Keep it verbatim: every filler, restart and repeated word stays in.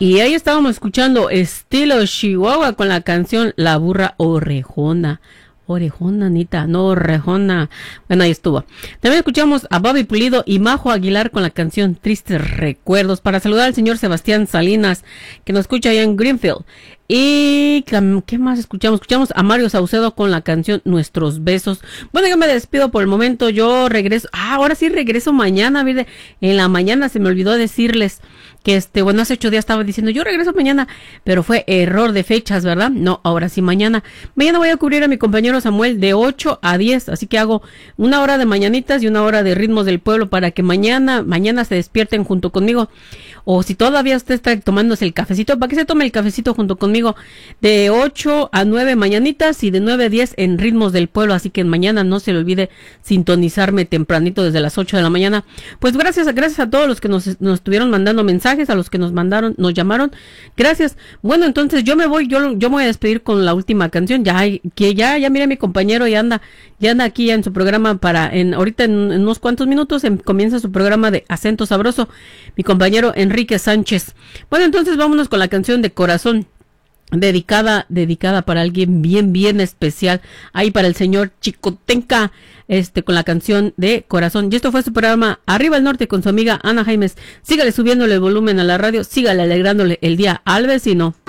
Y ahí estábamos escuchando estilo Chihuahua con la canción La Burra Orejona. Orejona, Anita, no Orejona. Bueno, ahí estuvo. También escuchamos a Bobby Pulido y Majo Aguilar con la canción Tristes Recuerdos, para saludar al señor Sebastián Salinas, que nos escucha allá en Greenfield. Y ¿qué más escuchamos? Escuchamos a Mario Saucedo con la canción Nuestros Besos. Bueno, yo me despido por el momento. Yo regreso. Ah, ahora sí regreso mañana. Mire, en la mañana se me olvidó decirles que este, bueno, hace ocho días estaba diciendo yo regreso mañana, pero fue error de fechas, ¿verdad? No, ahora sí mañana. Mañana voy a cubrir a mi compañero Samuel de ocho a diez, así que hago una hora de mañanitas y una hora de ritmos del pueblo para que mañana, mañana se despierten junto conmigo. O si todavía usted está tomándose el cafecito, para que se tome el cafecito junto conmigo, de ocho a nueve mañanitas y de nueve a diez en ritmos del pueblo, así que mañana no se le olvide sintonizarme tempranito desde las ocho de la mañana. Pues gracias, gracias a todos los que nos, nos estuvieron mandando mensajes, a los que nos mandaron, nos llamaron, gracias. Bueno, entonces yo me voy, yo, yo me voy a despedir con la última canción, ya que ya, ya mire mi compañero y anda, ya anda aquí en su programa para, en ahorita en, en unos cuantos minutos en, comienza su programa de Acento Sabroso, mi compañero Enrique Sánchez. Bueno, entonces vámonos con la canción de Corazón, dedicada, dedicada para alguien bien, bien especial, ahí para el señor Chicotenca, este, con la canción de Corazón. Y esto fue su programa Arriba el Norte con su amiga Ana Jaimes. Sígale subiéndole el volumen a la radio, sígale alegrándole el día al vecino.